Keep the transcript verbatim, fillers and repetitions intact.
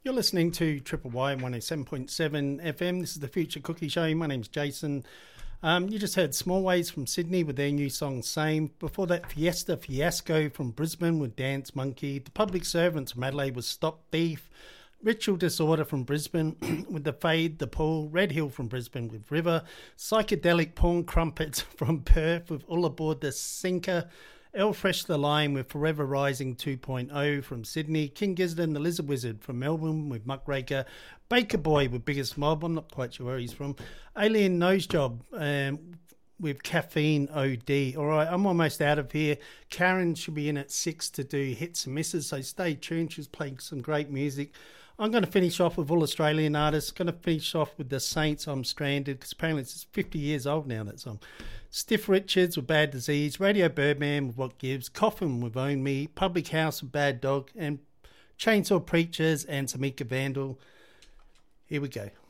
You're listening to Triple Y one oh seven point seven F M. This is the Future Cookie Show. My name's Jason. Um, you just heard Small Ways from Sydney with their new song Same. Before that, Fiesta Fiasco from Brisbane with Dance Monkey. The Public Servants from Adelaide with Stop Beef. Ritual Disorder from Brisbane with The Fade, The Pool. Red Hill from Brisbane with River. Psychedelic Porn Crumpets from Perth with All Aboard the Sinker. El Fresh the Lion with Forever Rising two point oh from Sydney. King Gizzard and the Lizard Wizard from Melbourne with Muckraker. Baker Boy with Biggest Mob, I'm not quite sure where he's from. Alien Nose Job um, with Caffeine O D. All right, I'm almost out of here. Karen should be in at six to do hits and misses, so stay tuned. She's playing some great music. I'm going to finish off with all Australian artists. Going to finish off with the Saints, I'm Stranded, because apparently it's fifty years old now, that song. Stiff Richards with Bad Disease, Radio Birdman with What Gives, Coffin with Own Me, Public House with Bad Dog, and Chainsaw Preachers and Samika Vandal. Here we go.